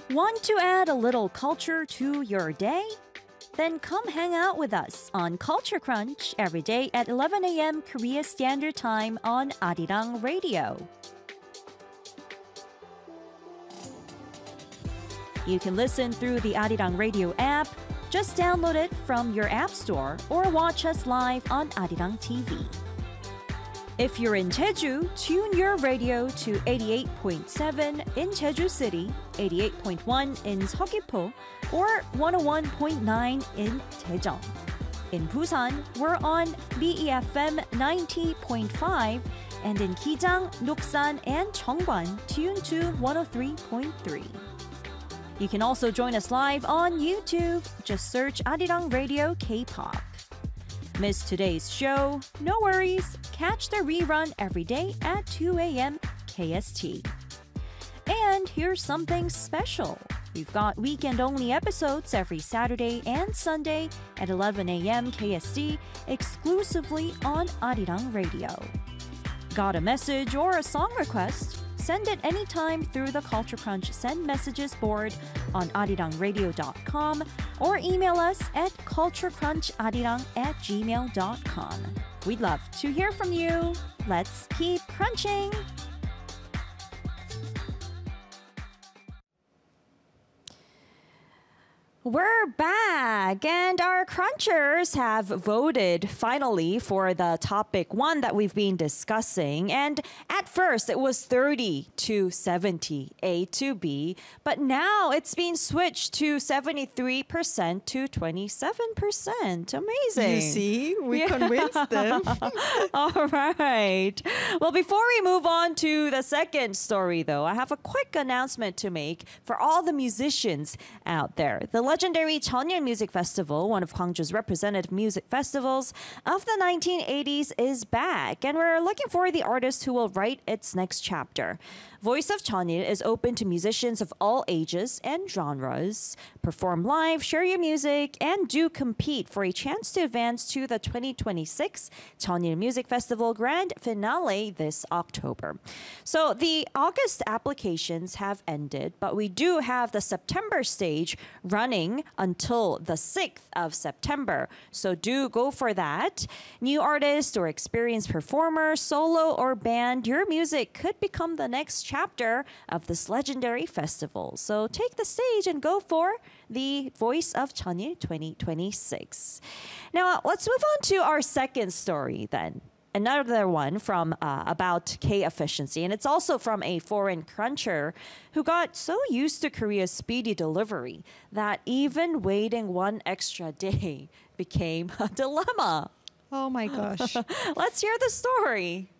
Want to add a little culture to your day? Then come hang out with us on Culture Crunch every day at 11 a.m. Korea Standard Time on Arirang Radio. You can listen through the Arirang Radio app. Just download it from your app store or watch us live on Arirang TV. If you're in Jeju, tune your radio to 88.7 in Jeju City, 88.1 in Seogwipo, or 101.9 in Daejeon. In Busan, we're on BEFM 90.5, and in Kijang, Nuksan, and Cheongwan, tune to 103.3. You can also join us live on YouTube. Just search Arirang Radio K-pop. Miss today's show? No worries. Catch the rerun every day at 2 a.m. KST. And here's something special. We've got weekend-only episodes every Saturday and Sunday at 11 a.m. KST exclusively on Arirang Radio. Got a message or a song request? Send it anytime through the Culture Crunch Send Messages board on arirangradio.com or email us at culturecruncharirang@gmail.com. We'd love to hear from you. Let's keep crunching! We're back, and our crunchers have voted finally for the topic one that we've been discussing. And at first, it was 30 to 70, A to B, but now it's been switched to 73% to 27%. Amazing. You see, we convinced them. All right. Well, before we move on to the second story, though, I have a quick announcement to make for all the musicians out there. The legendary Cheonil Music Festival, one of Gwangju's representative music festivals of the 1980s, is back, and we're looking for the artist who will write its next chapter. Voice of Cheonil is open to musicians of all ages and genres. Perform live, share your music, and do compete for a chance to advance to the 2026 Cheonil Music Festival Grand Finale this October. So the August applications have ended, but we do have the September stage running until the 6th of September. So do go for that. New artist or experienced performer, solo or band, your music could become the next chapter of this legendary festival. So take the stage and go for the Voice of Cheonil 2026. Now, let's move on to our second story then. Another one from about K efficiency, and it's also from a foreign cruncher who got so used to Korea's speedy delivery that even waiting one extra day became a dilemma. Oh my gosh. Let's hear the story.